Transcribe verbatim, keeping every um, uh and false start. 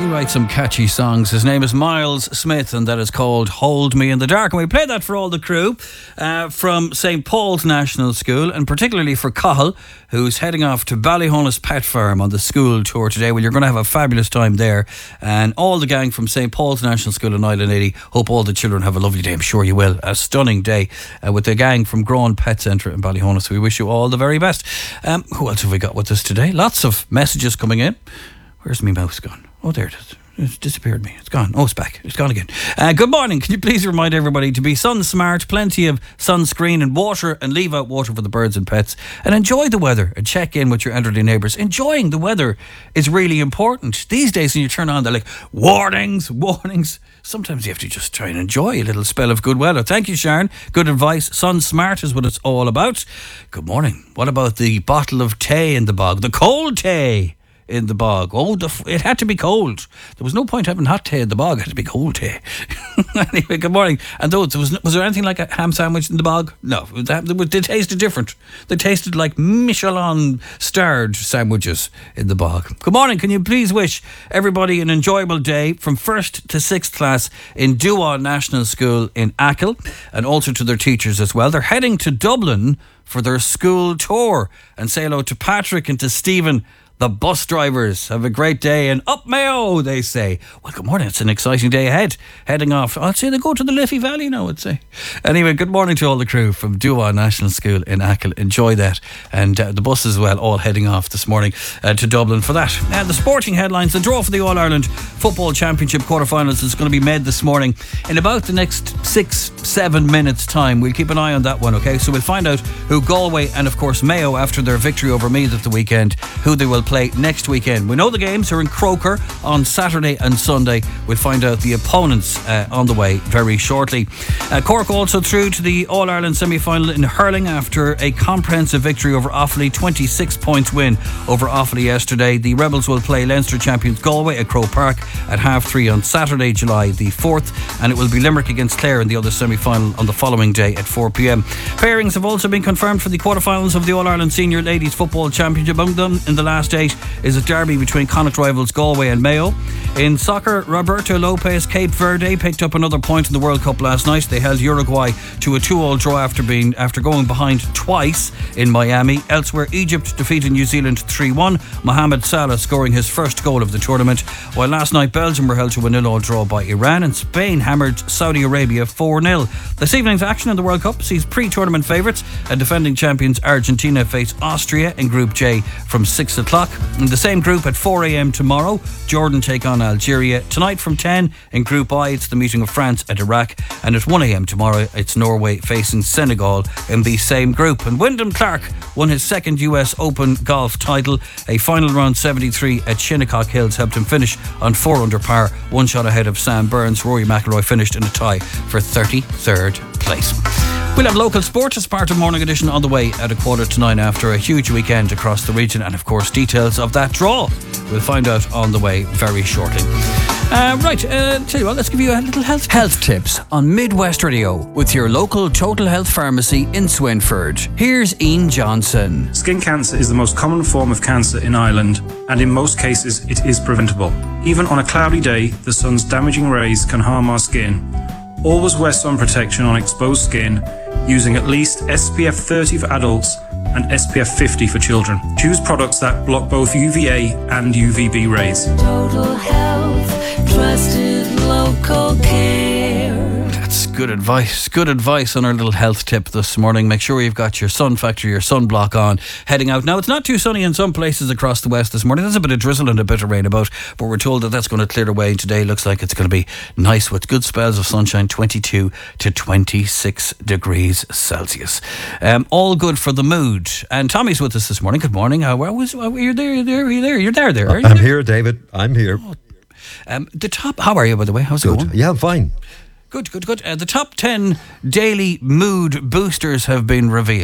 writes some catchy songs. His name is Miles Smith, and that is called Hold Me in the Dark. And we played that for all the crew uh, from Saint Paul's National School, and particularly for Cahill, who's heading off to Ballyhonus Pet Farm on the school tour today. Well, you're going to have a fabulous time there. And all the gang from Saint Paul's National School in Island eighty, hope all the children have a lovely day. I'm sure you will. A stunning day uh, with the gang from Grown Pet Centre in Ballyhonus. We wish you all the very best. Um, who else have we got with us today? Lots of messages coming in. Where's my mouse gone? Oh, there it is. It's disappeared me. It's gone. Oh, it's back. It's gone again. Uh, good morning. Can you please remind everybody to be sun smart, plenty of sunscreen and water, and leave out water for the birds and pets, and enjoy the weather and check in with your elderly neighbours. Enjoying the weather is really important. These days when you turn on, they're like, warnings, warnings. Sometimes you have to just try and enjoy a little spell of good weather. Thank you, Sharon. Good advice. Sun smart is what it's all about. Good morning. What about the bottle of tea in the bog? The cold tea in the bog. Oh, the, it had to be cold. There was no point having hot tea in the bog. It had to be cold tea. Anyway, good morning. And those, was, was there anything like a ham sandwich in the bog? No. That, they tasted different. They tasted like Michelin starred sandwiches in the bog. Good morning. Can you please wish everybody an enjoyable day from first to sixth class in Dua National School in Achill, and also to their teachers as well. They're heading to Dublin for their school tour. And say hello to Patrick and to Stephen, the bus drivers. Have a great day, and up Mayo, they say. Well, good morning. It's an exciting day ahead. Heading off, I'd say they go to the Liffey Valley now, I'd say. Anyway, good morning to all the crew from Dua National School in Achill. Enjoy that. And uh, the bus as well, all heading off this morning uh, to Dublin for that. And uh, the sporting headlines, the draw for the All-Ireland Football Championship quarterfinals is going to be made this morning in about the next six, seven minutes time. We'll keep an eye on that one, okay? So we'll find out who Galway and, of course, Mayo, after their victory over Meath at the weekend, who they will play next weekend. We know the games are in Croker on Saturday and Sunday. We'll find out the opponents uh, on the way very shortly. Uh, Cork also through to the All-Ireland semi-final in hurling after a comprehensive victory over Offaly, twenty-six points win over Offaly yesterday. The Rebels will play Leinster champions Galway at Croke Park at half three on Saturday, July the fourth, and it will be Limerick against Clare in the other semi-final on the following day at four p.m. Pairings have also been confirmed for the quarterfinals of the All-Ireland Senior Ladies Football Championship. Among them in the last eight is a derby between Connacht rivals Galway and Mayo. In soccer, Roberto Lopez, Cape Verde, picked up another point in the World Cup last night. They held Uruguay to a two-all draw after being after going behind twice in Miami. Elsewhere, Egypt defeated New Zealand three one, Mohamed Salah scoring his first goal of the tournament. While last night Belgium were held to a nil-all draw by Iran, and Spain hammered Saudi Arabia four nil. This evening's action in the World Cup sees pre-tournament favourites and defending champions Argentina face Austria in Group J from six o'clock. In the same group at four a.m. tomorrow, Jordan take on Algeria. Tonight from ten in Group I, it's the meeting of France at Iraq, and at one a.m. tomorrow it's Norway facing Senegal in the same group. And Wyndham Clark won his second U S Open golf title. A final round seventy-three at Shinnecock Hills helped him finish on four under par, one shot ahead of Sam Burns. Rory McIlroy finished in a tie for thirty-third place. We'll have local sport as part of Morning Edition on the way at a quarter to nine after a huge weekend across the region, and of course details of that draw we'll find out on the way very shortly. Uh, right, uh, tell you what, let's give you a little health health tips on Midwest Radio with your local Total Health Pharmacy in Swinford. Here's Ian Johnson. Skin cancer is the most common form of cancer in Ireland, and in most cases it is preventable. Even on a cloudy day, the sun's damaging rays can harm our skin. Always wear sun protection on exposed skin, using at least S P F thirty for adults and S P F fifty for children. Choose products that block both U V A and U V B rays. Total Health, trusted local care. That's good advice. Good advice on our little health tip this morning. Make sure you've got your sun factor, your sunblock on, heading out. Now, it's not too sunny in some places across the west this morning. There's a bit of drizzle and a bit of rain about, but we're told that that's going to clear away today. Looks like it's going to be nice with good spells of sunshine, twenty-two to twenty-six degrees Celsius. Um, all good for the mood. And Tommy's with us this morning. Good morning. How uh, was uh, you're there? You're there? You're there? You're there? There? Are you I'm there? here, David. I'm here. Oh, um, the top. How are you, by the way? How's it Good. going? Yeah, I'm fine. Good, good, good. Uh, the top ten daily mood boosters have been revealed.